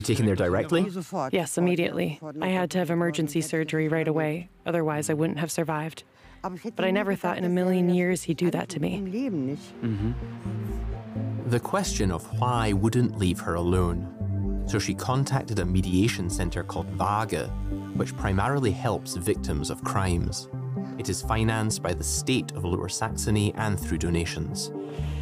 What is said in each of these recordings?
Taken there directly? Yes, immediately. I had to have emergency surgery right away, otherwise I wouldn't have survived. But I never thought in a million years he'd do that to me. The question of why wouldn't leave her alone. So she contacted a mediation center called Waage, which primarily helps victims of crimes. It is financed by the state of Lower Saxony and through donations.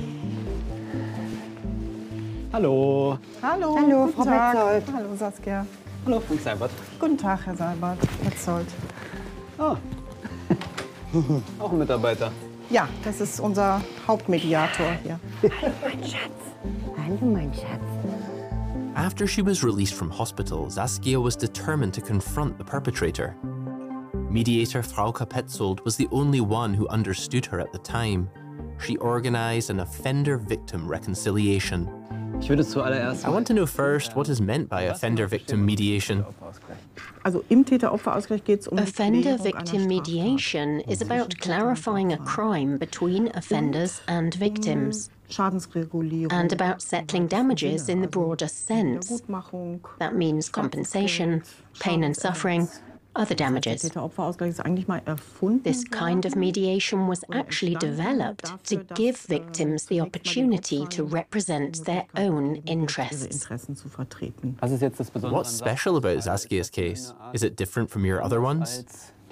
Hallo. Hallo, Hallo, guten Frau Tag. Petzold. Hallo, Saskia. Hallo, Frank Seibert. Guten Tag, Herr Seibert. Petzold. Ah. Auch ein Mitarbeiter. Ja, das ist unser Hauptmediator hier. Mein Schatz. Hallo, mein Schatz. After she was released from hospital, Saskia was determined to confront the perpetrator. Mediator Frauke Petzold was the only one who understood her at the time. She organized an offender-victim reconciliation. I want to know first what is meant by offender-victim mediation. Also im Täter-Opfer-Ausgleich geht es um Offender-victim mediation is about clarifying a crime between offenders and victims, and about settling damages in the broader sense. That means compensation, pain and suffering, other damages. This kind of mediation was actually developed to give victims the opportunity to represent their own interests. What's special about Saskia's case? Is it different from your other ones?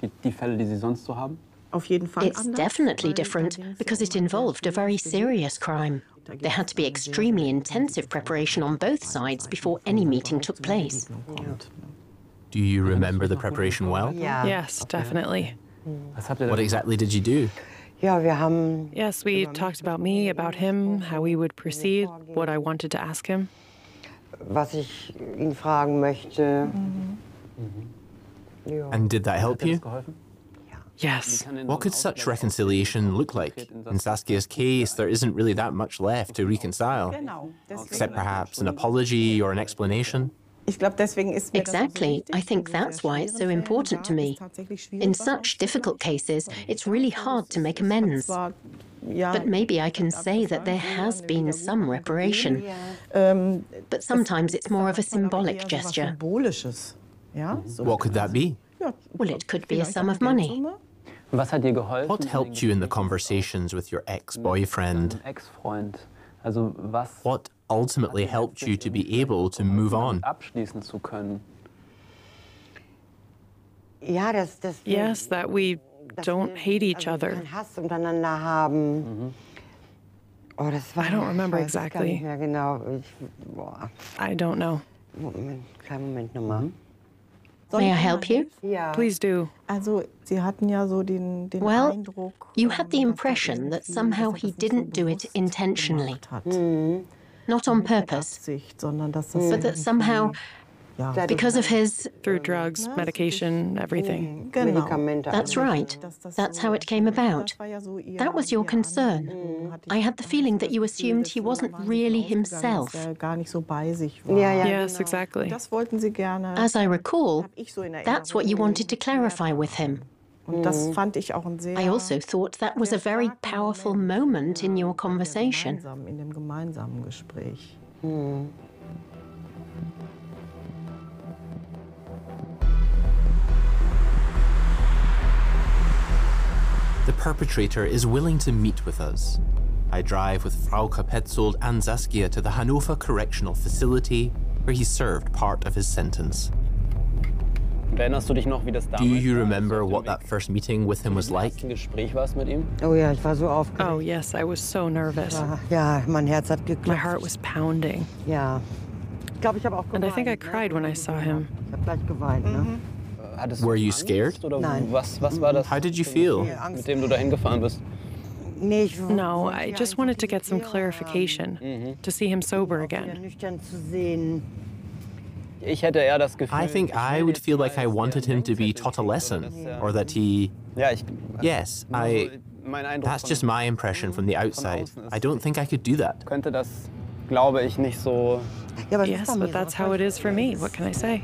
It's definitely different because it involved a very serious crime. There had to be extremely intensive preparation on both sides before any meeting took place. Do you remember the preparation well? Yes, definitely. What exactly did you do? Yes, we talked about me, about him, how we would proceed, what I wanted to ask him. Was ich ihn fragen möchte. And did that help you? Yes. What could such reconciliation look like? In Saskia's case, there isn't really that much left to reconcile, except perhaps an apology or an explanation. Exactly. I think that's why it's so important to me. In such difficult cases, it's really hard to make amends. But maybe I can say that there has been some reparation. But sometimes it's more of a symbolic gesture. What could that be? Well, it could be a sum of money. What helped you in the conversations with your ex-boyfriend? What ultimately helped you to be able to move on? Yes, that we don't hate each other. I don't remember exactly. I don't know. May I help you? Please do. Well, you had the impression that somehow he didn't do it intentionally. Not on purpose, but that somehow, because of his... Through drugs, medication, everything. That's right. That's how it came about. That was your concern. I had the feeling that you assumed he wasn't really himself. Yes, exactly. As I recall, that's what you wanted to clarify with him. I also thought that was a very powerful moment in your conversation. The perpetrator is willing to meet with us. I drive with Frauke Petzold and Saskia to the Hannover Correctional Facility, where he served part of his sentence. Do you remember what that first meeting with him was like? Oh ja, ich war so aufgeregt. Oh yes, I was so nervous. Ja, mein Herz hat geklopft. My heart was pounding. Ja. Ich glaube, ich habe auch geweint. And I think I cried when I saw him. Ich habe gleich geweint, ne? Were you scared? Nein. How did you feel? No, I just wanted to get some clarification, to see him sober again. I think I would feel like I wanted him to be taught a lesson, or that he... Yes, that's just my impression from the outside. I don't think I could do that. Yes, but that's how it is for me. What can I say?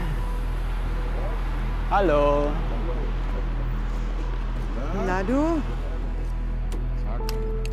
Hallo. Na du?